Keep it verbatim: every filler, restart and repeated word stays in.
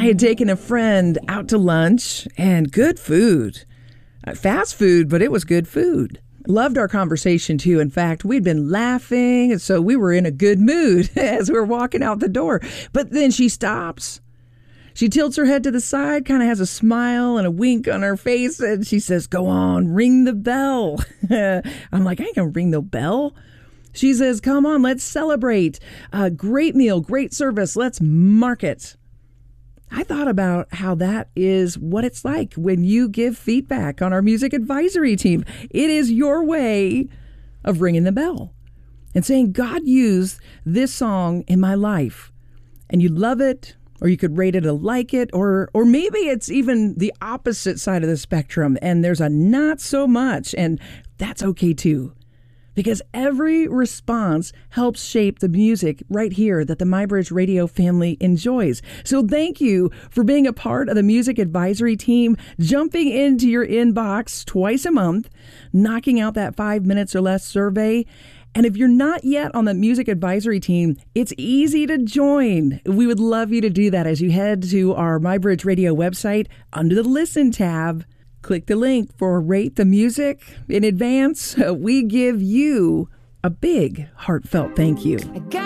I had taken a friend out to lunch and good food. Uh, Fast food, but it was good food. Loved our conversation too. In fact, we'd been laughing, so we were in a good mood as we were walking out the door. But then she stops. She tilts her head to the side, kind of has a smile and a wink on her face, and she says, "Go on, ring the bell." I'm like, I ain't gonna ring the bell. She says, "Come on, let's celebrate. A great meal, great service. Let's mark it." I thought about how that is what it's like when you give feedback on our music advisory team. It is your way of ringing the bell and saying, God used this song in my life, and you love it, or you could rate it a like it, or or maybe it's even the opposite side of the spectrum, and there's a not so much, and that's okay too. Because every response helps shape the music right here that the MyBridge Radio family enjoys. So thank you for being a part of the music advisory team, jumping into your inbox twice a month, knocking out that five minutes or less survey. And if you're not yet on the music advisory team, it's easy to join. We would love you to do that as you head to our MyBridge Radio website under the Listen tab. Click the link for Rate the Music. In advance, we give you a big heartfelt thank you.